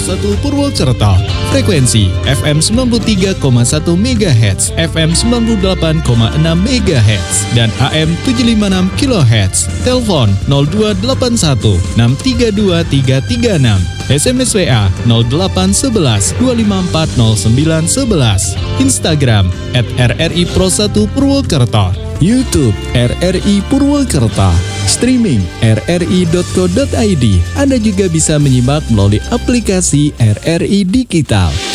1 Purwokerto. Frekuensi FM 93,1 MHz, FM 98,6 MHz, dan AM 756 kHz. Telepon 0281 632 336. SMS WA 0811 254 0911. Instagram @RRI Pro 1 Purwokerto. YouTube RRI Purwokerto. Streaming rri.co.id. Anda juga bisa menyimak melalui aplikasi RRI Digital.